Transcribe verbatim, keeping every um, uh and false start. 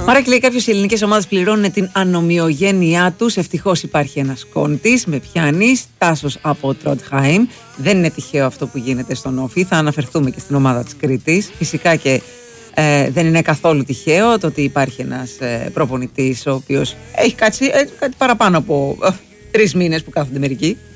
Μαράκη λέει: κάποιες ελληνικές ομάδες πληρώνουν την ανομοιογένειά τους. Ευτυχώς υπάρχει ένας κόντης. Με πιάνει. Τάσος από Τρόντχαιμ. Δεν είναι τυχαίο αυτό που γίνεται στον Όφη. Θα αναφερθούμε και στην ομάδα της Κρήτης. Φυσικά και ε, δεν είναι καθόλου τυχαίο το ότι υπάρχει ένας ε, προπονητής ο οποίος έχει κάτσει ε, κάτι παραπάνω από ε, τρεις μήνες που κάθονται μερικοί.